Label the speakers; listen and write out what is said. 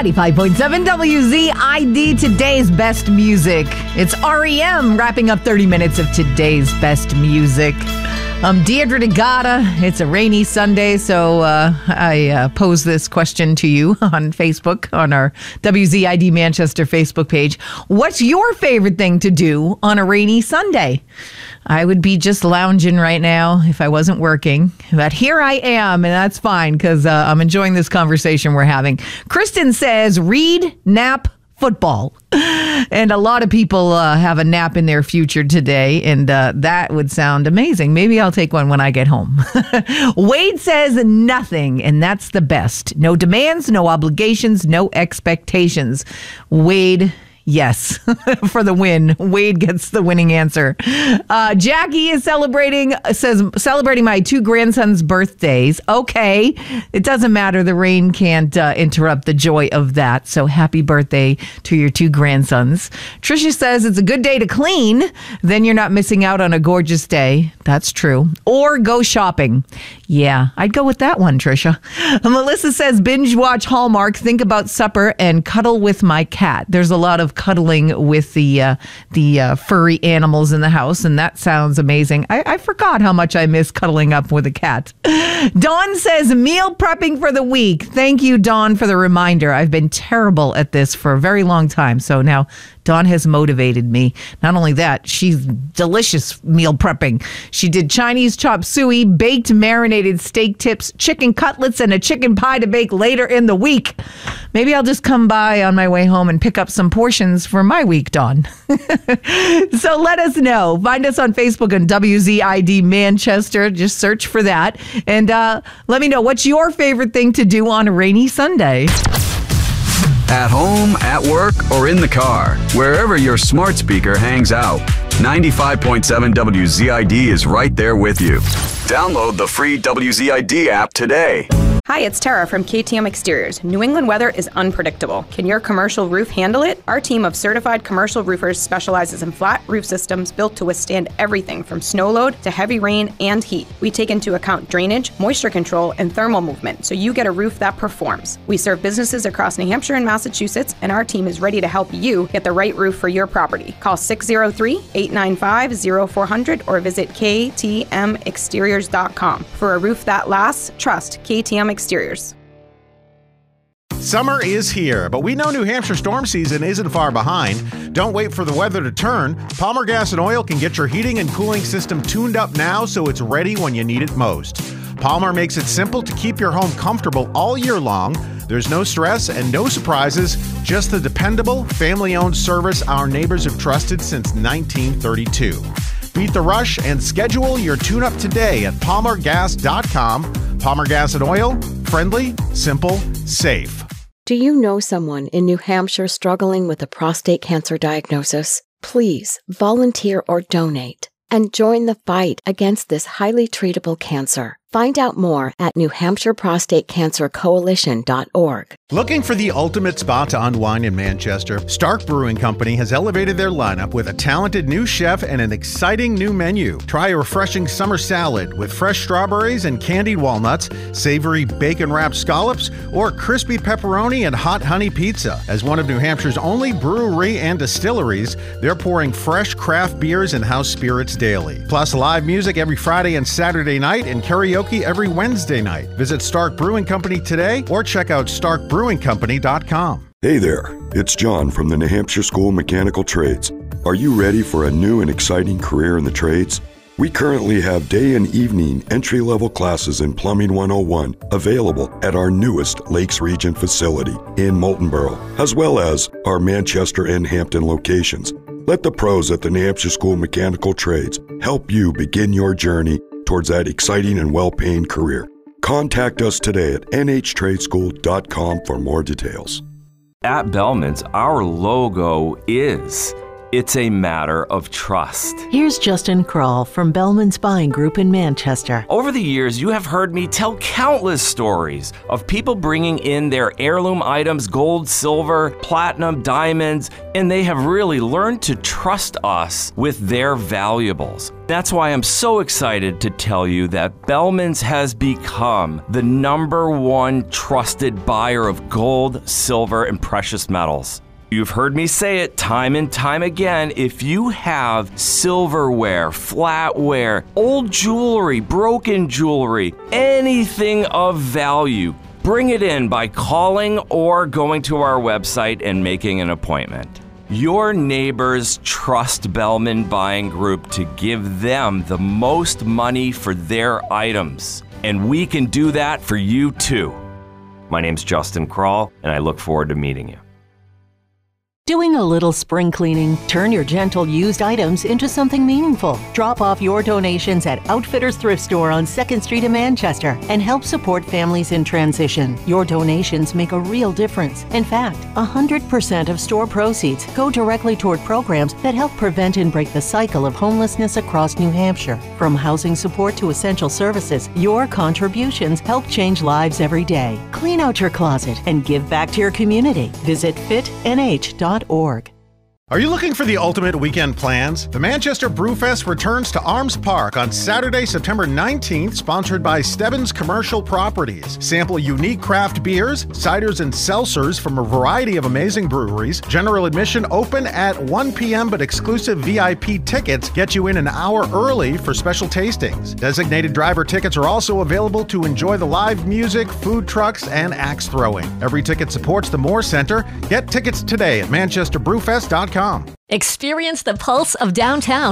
Speaker 1: 95.7 WZID, today's best music. It's REM wrapping up 30 minutes of today's best music. I'm Deirdre DeGata. It's a rainy Sunday, so I pose this question to you on Facebook, on our WZID Manchester Facebook page. What's your favorite thing to do on a rainy Sunday? I would be just lounging right now if I wasn't working. But here I am, and that's fine because I'm enjoying this conversation we're having. Kristen says, read, nap, football. And a lot of people have a nap in their future today, and that would sound amazing. Maybe I'll take one when I get home. Wade says nothing, and that's the best. No demands, no obligations, no expectations. Wade, yes, for the win. Wade gets the winning answer. Jackie is celebrating my two grandsons' birthdays. Okay, it doesn't matter. The rain can't interrupt the joy of that. So happy birthday to your two grandsons. Trisha says it's a good day to clean. Then you're not missing out on a gorgeous day. That's true. Or go shopping. Yeah, I'd go with that one, Trisha. Melissa says binge watch Hallmark, think about supper, and cuddle with my cat. There's a lot of cuddling with the furry animals in the house, and that sounds amazing. I forgot how much I miss cuddling up with a cat. Dawn says meal prepping for the week. Thank you, Dawn, for the reminder. I've been terrible at this for a very long time, so now Dawn has motivated me. Not only that, she's delicious meal prepping. She did Chinese chop suey, baked marinated steak tips, chicken cutlets, and a chicken pie to bake later in the week. Maybe I'll just come by on my way home and pick up some portions for my week, Dawn. So let us know. Find us on Facebook on WZID Manchester. Just search for that. And let me know, what's your favorite thing to do on a rainy Sunday?
Speaker 2: At home, at work, or in the car, wherever your smart speaker hangs out, 95.7 WZID is right there with you. Download the free WZID app today.
Speaker 3: Hi, it's Tara from KTM Exteriors. New England weather is unpredictable. Can your commercial roof handle it? Our team of certified commercial roofers specializes in flat roof systems built to withstand everything from snow load to heavy rain and heat. We take into account drainage, moisture control, and thermal movement, so you get a roof that performs. We serve businesses across New Hampshire and Massachusetts, and our team is ready to help you get the right roof for your property. Call 603-895-0400 or visit ktmexteriors.com. For a roof that lasts, trust KTM Exteriors.
Speaker 4: Summer is here, but we know New Hampshire storm season isn't far behind. Don't wait for the weather to turn. Palmer Gas and Oil can get your heating and cooling system tuned up now so it's ready when you need it most. Palmer makes it simple to keep your home comfortable all year long. There's no stress and no surprises, just the dependable, family-owned service our neighbors have trusted since 1932. Beat the rush and schedule your tune-up today at palmergas.com. Palmer Gas and Oil, friendly, simple, safe.
Speaker 5: Do you know someone in New Hampshire struggling with a prostate cancer diagnosis? Please volunteer or donate and join the fight against this highly treatable cancer. Find out more at NewHampshireProstateCancerCoalition.org.
Speaker 4: Looking for the ultimate spot to unwind in Manchester? Stark Brewing Company has elevated their lineup with a talented new chef and an exciting new menu. Try a refreshing summer salad with fresh strawberries and candied walnuts, savory bacon-wrapped scallops, or crispy pepperoni and hot honey pizza. As one of New Hampshire's only brewery and distilleries, they're pouring fresh craft beers and house spirits daily. Plus live music every Friday and Saturday night and karaoke every Wednesday night. Visit Stark Brewing Company today or check out starkbrewingcompany.com.
Speaker 6: Hey there, it's John from the New Hampshire School of Mechanical Trades. Are you ready for a new and exciting career in the trades? We currently have day and evening entry-level classes in Plumbing 101 available at our newest Lakes Region facility in Moultonborough, as well as our Manchester and Hampton locations. Let the pros at the New Hampshire School of Mechanical Trades help you begin your journey towards that exciting and well-paying career. Contact us today at nhtradeschool.com for more details.
Speaker 7: At Bellman's, our logo is It's a matter of trust.
Speaker 8: Here's Justin Kroll from Bellman's Buying Group in Manchester.
Speaker 7: Over the years, you have heard me tell countless stories of people bringing in their heirloom items, gold, silver, platinum, diamonds, and they have really learned to trust us with their valuables. That's why I'm so excited to tell you that Bellman's has become the #1 trusted buyer of gold, silver, and precious metals. You've heard me say it time and time again. If you have silverware, flatware, old jewelry, broken jewelry, anything of value, bring it in by calling or going to our website and making an appointment. Your neighbors trust Bellman Buying Group to give them the most money for their items, and we can do that for you too. My name's Justin Kroll, and I look forward to meeting you.
Speaker 8: Doing a little spring cleaning? Turn your gentle used items into something meaningful. Drop off your donations at Outfitters Thrift Store on 2nd Street in Manchester and help support families in transition. Your donations make a real difference. In fact, 100% of store proceeds go directly toward programs that help prevent and break the cycle of homelessness across New Hampshire. From housing support to essential services, your contributions help change lives every day. Clean out your closet and give back to your community. Visit fitnh.org.
Speaker 4: Are you looking for the ultimate weekend plans? The Manchester Brewfest returns to Arms Park on Saturday, September 19th, sponsored by Stebbins Commercial Properties. Sample unique craft beers, ciders, and seltzers from a variety of amazing breweries. General admission open at 1 p.m., but exclusive VIP tickets get you in an hour early for special tastings. Designated driver tickets are also available to enjoy the live music, food trucks, and axe throwing. Every ticket supports the Moore Center. Get tickets today at manchesterbrewfest.com.
Speaker 9: Experience the pulse of downtown